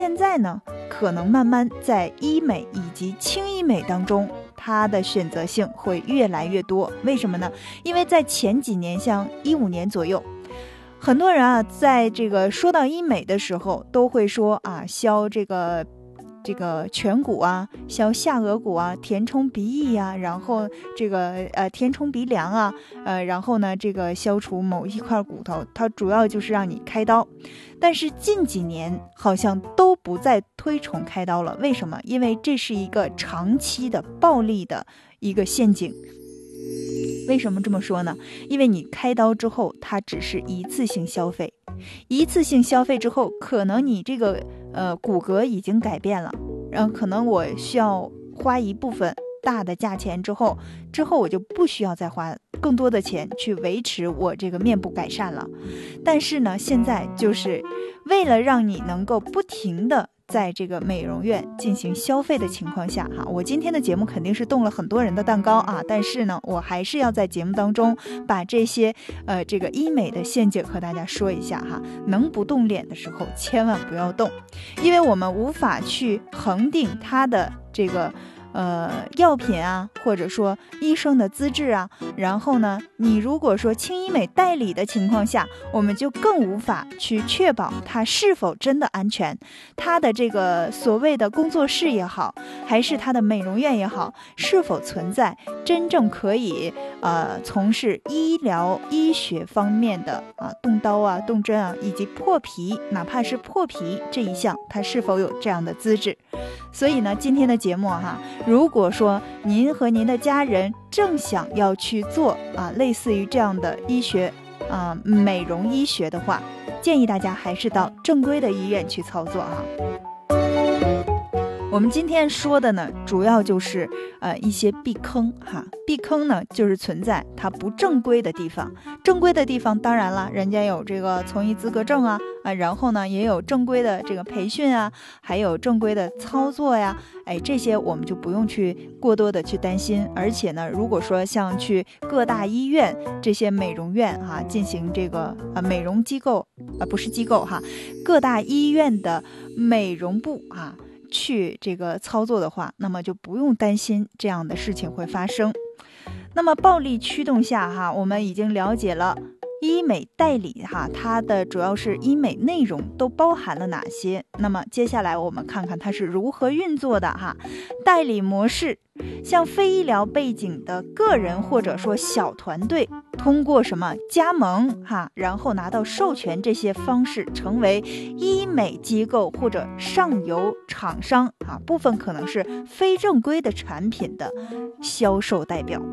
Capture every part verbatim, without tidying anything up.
现在呢，可能慢慢在医美以及轻医美当中，它的选择性会越来越多。为什么呢？因为在前几年，像一五年左右，很多人啊，在这个说到医美的时候，都会说啊，削这个这个颧骨啊，削下颚骨啊，填充鼻翼啊，然后这个呃填充鼻梁啊，呃，然后呢，这个消除某一块骨头，它主要就是让你开刀。但是近几年好像都不再推崇开刀了，为什么？因为这是一个长期的暴利的一个陷阱。为什么这么说呢？因为你开刀之后，它只是一次性消费，一次性消费之后，可能你这个呃骨骼已经改变了，然后可能我需要花一部分大的价钱之后，之后我就不需要再花更多的钱去维持我这个面部改善了。但是呢，现在就是为了让你能够不停的在这个美容院进行消费的情况下哈，我今天的节目肯定是动了很多人的蛋糕啊，但是呢，我还是要在节目当中把这些呃这个医美的陷阱和大家说一下哈。能不动脸的时候千万不要动，因为我们无法去恒定它的这个呃，药品啊，或者说医生的资质啊，然后呢，你如果说轻医美代理的情况下，我们就更无法去确保它是否真的安全，它的这个所谓的工作室也好，还是它的美容院也好，是否存在真正可以呃从事医疗医学方面的啊动刀啊、动针啊，以及破皮，哪怕是破皮这一项，它是否有这样的资质？所以呢，今天的节目哈，如果说您和您的家人正想要去做啊类似于这样的医学啊美容医学的话，建议大家还是到正规的医院去操作哈。我们今天说的呢，主要就是呃一些避坑哈，避坑呢就是存在它不正规的地方，正规的地方当然了，人家有这个从医资格证啊，啊，然后呢也有正规的这个培训啊，还有正规的操作呀，哎，这些我们就不用去过多的去担心。而且呢，如果说像去各大医院这些美容院哈、啊，进行这个呃美容机构啊、呃、不是机构哈，各大医院的美容部啊。去这个操作的话，那么就不用担心这样的事情会发生。那么暴力驱动下哈，我们已经了解了医美代理哈，它的主要是医美内容都包含了哪些？那么接下来我们看看它是如何运作的哈。代理模式，像非医疗背景的个人或者说小团队，通过什么加盟哈，然后拿到授权这些方式，成为医美机构或者上游厂商啊，部分可能是非正规的产品的销售代表。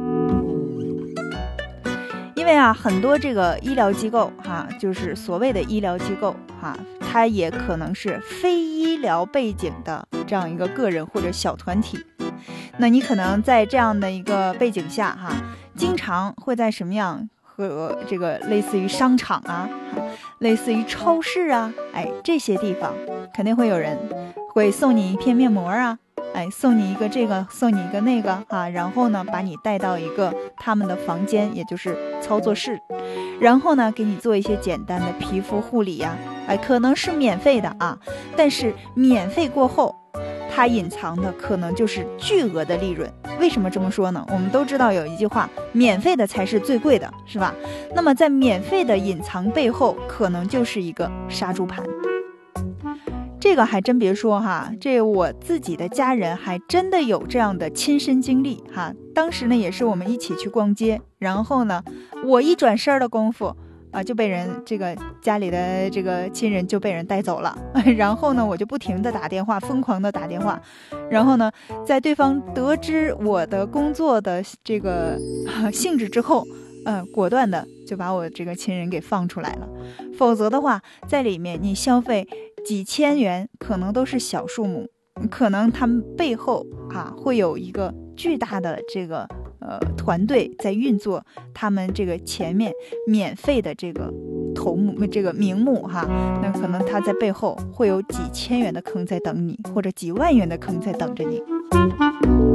因为啊，很多这个医疗机构哈，就是所谓的医疗机构哈，它也可能是非医疗背景的这样一个个人或者小团体。那你可能在这样的一个背景下哈，经常会在什么样和这个类似于商场啊，类似于超市啊，哎，这些地方肯定会有人会送你一片面膜啊。哎，送你一个这个，送你一个那个啊，然后呢，把你带到一个他们的房间，也就是操作室，然后呢，给你做一些简单的皮肤护理呀，哎，可能是免费的啊，但是免费过后，它隐藏的可能就是巨额的利润。为什么这么说呢？我们都知道有一句话，免费的才是最贵的，是吧？那么在免费的隐藏背后，可能就是一个杀猪盘。这个还真别说哈，这我自己的家人还真的有这样的亲身经历哈。当时呢，也是我们一起去逛街，然后呢，我一转身的功夫啊，就被人这个家里的这个亲人就被人带走了。然后呢，我就不停的打电话，疯狂的打电话。然后呢，在对方得知我的工作的这个、啊、性质之后，嗯，果断的就把我这个亲人给放出来了。否则的话，在里面你消费几千元可能都是小数目，可能他们背后啊会有一个巨大的这个呃团队在运作，他们这个前面免费的这个头目这个名目哈，那可能他在背后会有几千元的坑在等你，或者几万元的坑在等着你。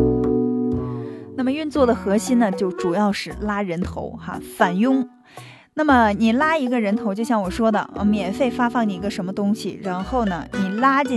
那么运作的核心呢，就主要是拉人头哈，反佣。 那么你拉一个人头，就像我说的，呃，免费发放你一个什么东西，然后呢，你拉进